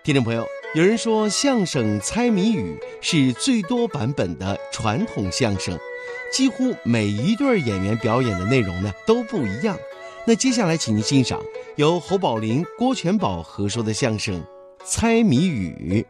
听众朋友，有人说相声猜谜语是最多版本的传统相声，几乎每一对演员表演的内容呢都不一样。那接下来请您欣赏由侯宝林、郭全宝合说的相声《猜谜语》。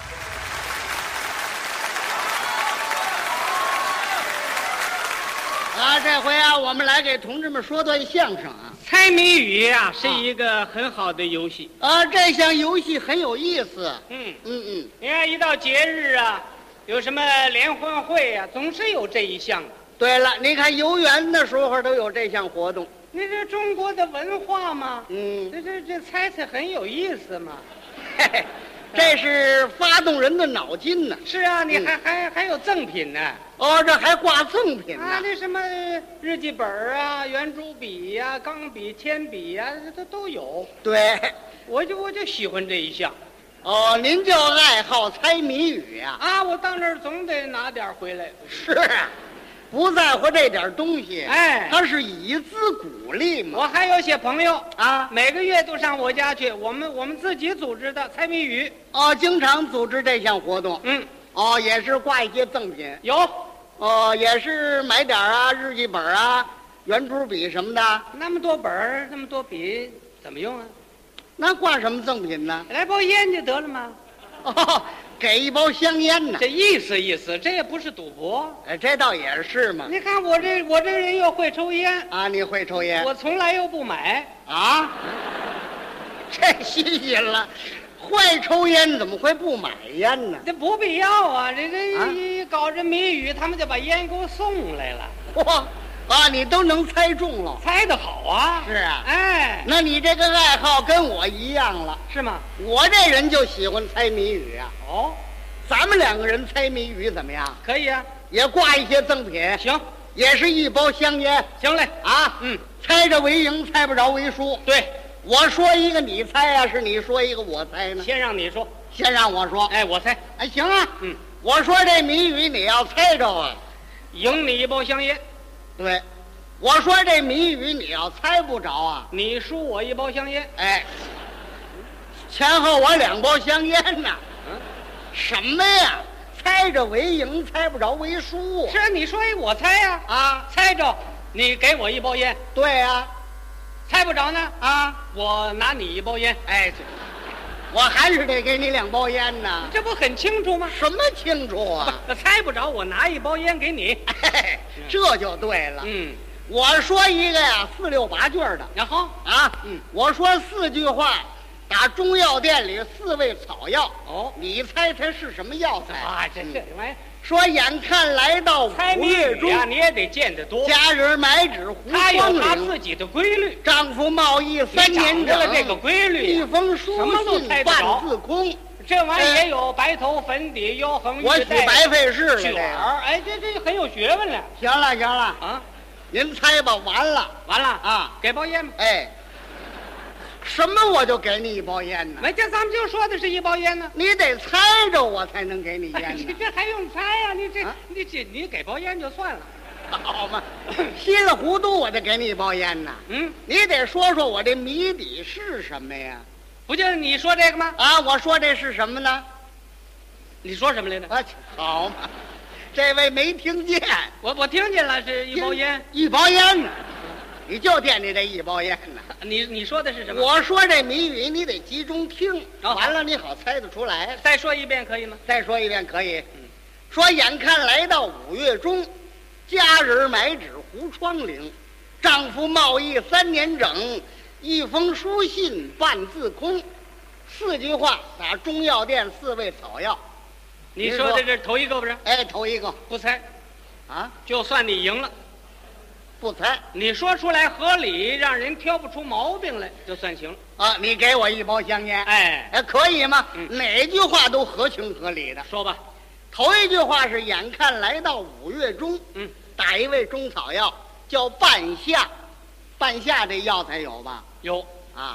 这回啊，我们来给同志们说段相声啊。 猜谜语啊，是一个很好的游戏这项游戏很有意思。 你看一到节日啊，有什么联欢会啊，总是有这一项的。 对了，你看游园的时候都有这项活动。 你这中国的文化嘛，这猜猜很有意思嘛。 嘿嘿，这是发动人的脑筋呢。 是啊，你还有赠品呢。 这还挂赠品呢。 那什么日记本啊、圆珠笔呀、钢笔、铅笔呀，这都有。 对， 我就喜欢这一项。 您就爱好猜谜语呀？ 我到那儿总得拿点回来。 是啊，不在乎这点东西，他是以资鼓励嘛。 我还有些朋友啊， 每个月都上我家去，我们自己组织的猜谜语。 经常组织这项活动。也是挂一些赠品。 有。 也是买点日记本啊、圆珠笔什么的。 那么多本那么多笔，怎么用啊？ 那挂什么赠品呢？ 来包烟就得了吗？ 给一包香烟呢。 这意思，这也不是赌博。 这倒也是嘛。 你看我这人又会抽烟啊，你会抽烟？ 我从来又不买啊。这新鲜了。会抽烟怎么会不买烟呢？ 这不必要啊！这搞这谜语，他们就把烟给我送来了。 你都能猜中了， 猜得好啊！ 是啊， 那你这个爱好跟我一样了， 是吗？ 我这人就喜欢猜谜语啊。咱们两个人猜谜语怎么样？ 可以啊， 也挂一些赠品。 行， 也是一包香烟。 行嘞啊，猜着为赢，猜不着为输。 对。 我说一个你猜啊，是你说一个我猜呢？ 先让你说， 先让我说。 我猜。 行啊。我说这谜语你要猜着啊， 赢你一包香烟。 对，我说这谜语你要猜不着啊， 你输我一包香烟。 前后我2包香烟呢。什么呀？猜着为赢，猜不着为输。 是你说我猜呀。猜着你给我一包烟。 对呀。 猜不着呢我拿你一包烟。 我还是得给你2包烟呢。 这不很清楚吗？ 什么清楚啊？ 猜不着，我拿一包烟给你。 这就对了。我说一个呀，4、6、8句的。 然后我说4句话，打中药店里4味草药。你猜它是什么药材？ 这玩意儿。 说眼看来到5月中你也得见得多。 家人买纸胡他有双他自己的规律。 丈夫贸易3年整， 这个规律一封书信半字空。 这玩意儿也有白头粉底腰横我举白费事了。 卷儿，这很有学问了。 行了您猜吧。完了给包烟吧。 什么我就给你一包烟呢？ 这咱们就说的是一包烟呢。 你得猜着我才能给你烟呢。 这还用猜呀？你给包烟就算了， 好嘛？稀里糊涂我就给你一包烟呢。你得说说我这谜底是什么呀？ 不就是你说这个吗？ 我说这是什么呢？ 你说什么来着？ 好嘛，这位没听见。 我听见了，是一包烟。 一包烟呢？你就惦记这一包烟呢？ 你说的是什么？ 我说这谜语你得集中听，完了你好猜得出来。 再说一遍可以吗？ 再说一遍可以。说眼看来到5月中，家人买纸糊窗棂，丈夫贸易3年整，一封书信半字空。4句话打中药店4味草药。 你说的这头一个不是？ 头一个不猜就算你赢了。 不猜， 你说出来合理，让人挑不出毛病来，就算行了。 你给我一包香烟。可以吗？哪句话都合情合理的。 说吧。 头一句话是眼看来到5月中，打一味中草药叫半夏。半夏这药材有吧？ 有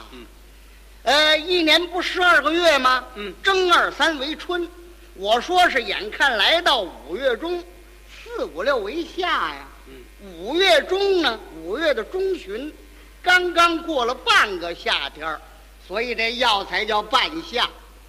1年不12个月吗？正2、3为春。我说是眼看来到5月中，4、5、6为夏呀。5月中呢，5月的中旬，刚刚过了半个夏天，所以这药材叫半夏。